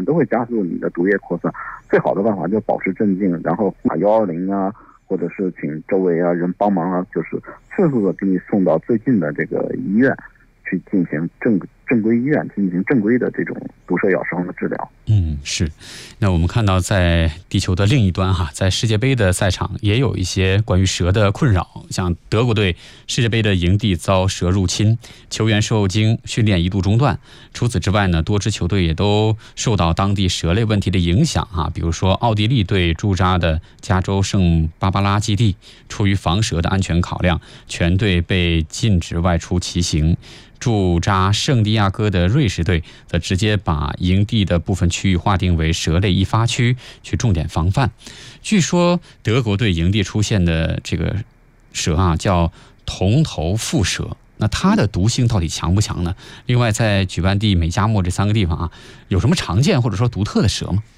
都会加速你的毒液扩散。最好的办法就是保持镇静，然后打120啊，或者是请周围啊人帮忙啊，就是迅速的给你送到最近的这个医院去进行正规医院进行正规的这种毒蛇咬伤的治疗。 是。那我们看到在地球的另一端在世界杯的赛场也有一些关于蛇的困扰，像德国队世界杯的营地遭蛇入侵，球员受惊，训练一度中断。除此之外呢，多支球队也都受到当地蛇类问题的影响比如说奥地利队驻扎的加州圣巴巴拉基地，出于防蛇的安全考量，全队被禁止外出骑行。驻扎圣地亚哥的瑞士队则直接把营地的部分区域划定为蛇类易发区，去重点防范。据说德国队营地出现的这个蛇叫铜头腹蛇，那它的毒性到底强不强呢？另外，在举办地美加墨这3个地方有什么常见或者说独特的蛇吗？